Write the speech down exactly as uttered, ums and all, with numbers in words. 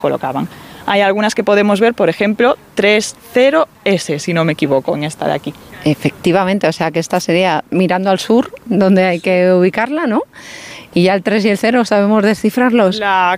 colocaban. Hay algunas que podemos ver, por ejemplo, tres cero ese, si no me equivoco, en esta de aquí. Efectivamente, o sea que esta sería mirando al sur, donde hay que ubicarla, ¿no? Y ya el tres y el cero, ¿sabemos descifrarlos? La